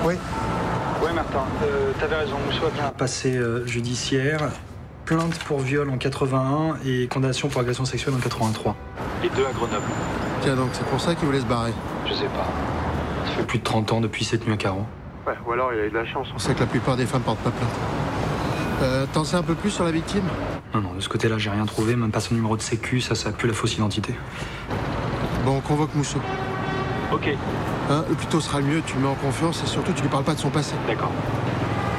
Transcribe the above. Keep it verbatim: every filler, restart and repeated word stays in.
Oui. Ouais, Martin, euh, t'avais raison, Mousseau a bien passé euh, judiciaire, plainte pour viol en quatre-vingt-un et condamnation pour agression sexuelle en quatre-vingt-trois. Les deux à Grenoble. Tiens donc, c'est pour ça qu'il voulait se barrer. Je sais pas. Ça fait plus de trente ans depuis cette nuit à Caron. Ouais, ou alors il a eu de la chance. On sait que la plupart des femmes portent pas plainte. Euh, t'en sais un peu plus sur la victime? Non, non, de ce côté-là, j'ai rien trouvé, même pas son numéro de sécu, ça, ça pue la fausse identité. Bon, on convoque Mousseau. Ok, Hein, le plus tôt sera le mieux, tu le mets en confiance et surtout tu lui parles pas de son passé. d'accord.